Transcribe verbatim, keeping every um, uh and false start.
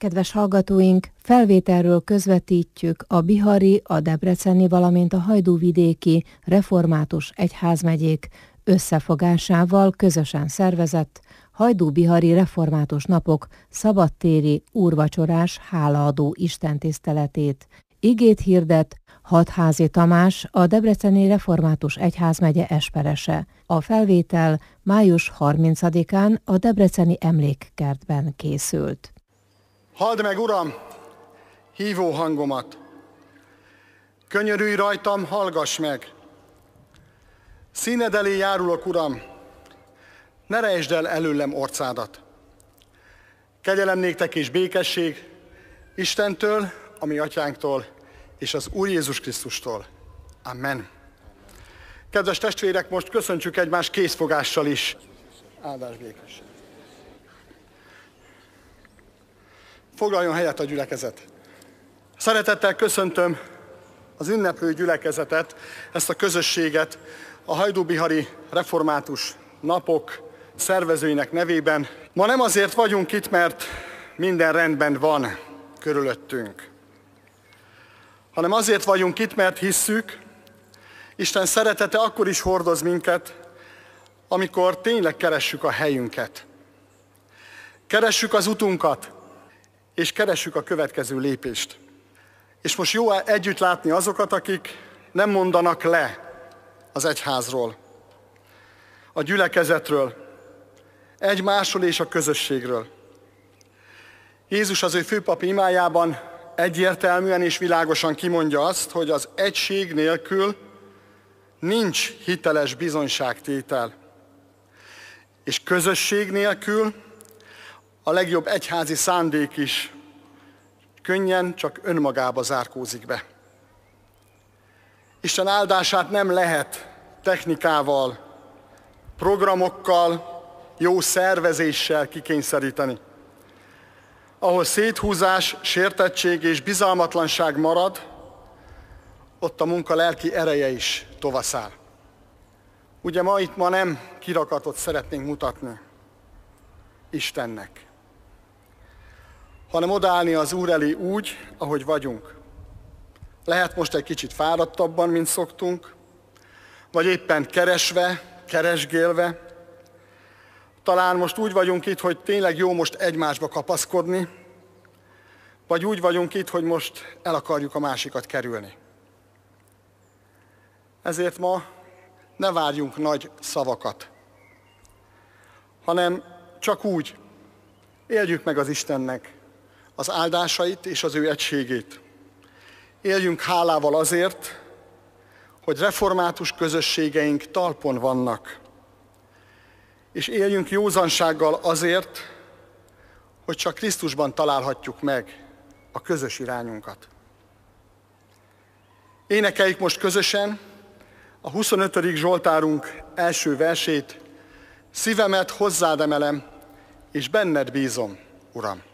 Kedves hallgatóink, felvételről közvetítjük a bihari, a debreceni, valamint a hajdúvidéki református egyházmegyék összefogásával közösen szervezett Hajdú-bihari református napok szabadtéri úrvacsorás hálaadó istentiszteletét. Igét hirdet Hatházi Tamás, a Debreceni Református Egyházmegye esperese. A felvétel május harmincadikán a Debreceni Emlékkertben készült. Halld meg, Uram, hívó hangomat! Könyörülj rajtam, hallgass meg! Színed elé járulok, Uram, ne rejtsd el előlem orcádat. Kegyelem néktek és békesség Istentől, a mi atyánktól, és az Úr Jézus Krisztustól. Amen. Kedves testvérek, most köszöntsük egymást kézfogással is. Áldás békesség. Foglaljon helyet a gyülekezet. Szeretettel köszöntöm az ünneplő gyülekezetet, ezt a közösséget a Hajdú-bihari református napok szervezőinek nevében. Ma nem azért vagyunk itt, mert minden rendben van körülöttünk, hanem azért vagyunk itt, mert hisszük, Isten szeretete akkor is hordoz minket, amikor tényleg keressük a helyünket. Keressük az utunkat, és keressük a következő lépést. És most jó együtt látni azokat, akik nem mondanak le az egyházról, a gyülekezetről, egymásról és a közösségről. Jézus az ő főpapi imájában egyértelműen és világosan kimondja azt, hogy az egység nélkül nincs hiteles bizonyságtétel, és közösség nélkül a legjobb egyházi szándék is könnyen csak önmagába zárkózik be. Isten áldását nem lehet technikával, programokkal, jó szervezéssel kikényszeríteni. Ahol széthúzás, sértettség és bizalmatlanság marad, ott a munka lelki ereje is tovaszáll. Ugye ma itt ma nem kirakatot szeretnénk mutatni Istennek, hanem odaállni az Úr elé úgy, ahogy vagyunk. Lehet most egy kicsit fáradtabban, mint szoktunk, vagy éppen keresve, keresgélve. Talán most úgy vagyunk itt, hogy tényleg jó most egymásba kapaszkodni, vagy úgy vagyunk itt, hogy most el akarjuk a másikat kerülni. Ezért ma ne várjunk nagy szavakat, hanem csak úgy éljük meg az Istennek az áldásait és az ő egységét. Éljünk hálával azért, hogy református közösségeink talpon vannak, és éljünk józansággal azért, hogy csak Krisztusban találhatjuk meg a közös irányunkat. Énekeljük most közösen a huszonötödik Zsoltárunk első versét: szívemet hozzád emelem, és benned bízom, Uram.